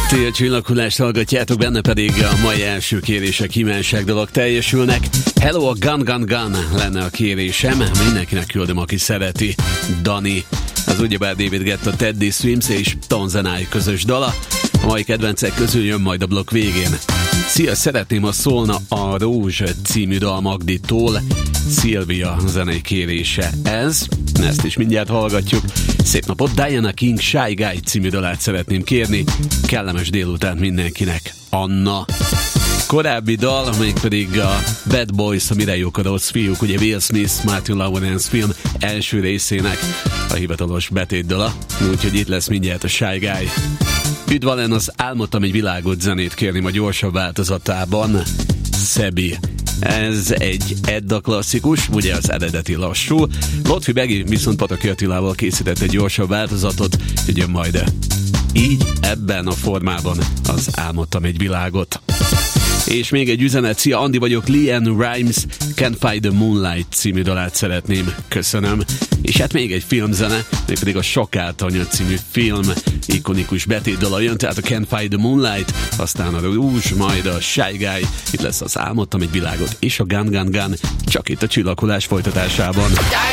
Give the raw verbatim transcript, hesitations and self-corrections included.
Ti a Csillaghulást hallgatjátok, benne pedig a mai első kérések kívánság dolog teljesülnek. Hello, a Gun Gun Gun lenne a kérésem, mindenkinek küldöm, aki szereti. Dani, az ugyebár David Guetta, Teddy Swims és Tanzanai közös dala. A mai kedvencek közül jön majd a blokk végén. Szia, szeretném, ha szólna a Rózs című dal Magditól. Szilvia zenei kérése ez, ezt is mindjárt hallgatjuk. Szép napot, Diana King Shy Guy című dalát szeretném kérni. Kellemes délután mindenkinek. Anna. Korábbi dal, mégpedig a Bad Boys, a Mire jók a rossz fiúk, ugye Will Smith, Martin Lawrence film első részének a hivatalos betétdala, úgyhogy itt lesz mindjárt a Shy Guy. Üdvalen, az Álmodtam egy világot zenét kérném a gyorsabb változatában. Szebi. Ez egy Edda klasszikus, ugye az eredeti lassú. Lotfi Begi viszont Pataki Attilával készített egy gyorsabb változatot, jön majd így, ebben a formában az Álmodtam egy világot. És még egy üzenet, szia, Andi vagyok, Leanne Rimes, Can't Find the Moonlight című dalát szeretném, köszönöm. És hát még egy filmzene, mégpedig a Sokált anya című film ikonikus betétdala jön, tehát a Can't Find the Moonlight, aztán a Rózs, majd a Shy Guy, itt lesz az Álmodtam egy világot, és a Gun Gun Gun, csak itt a Csillaghullás folytatásában.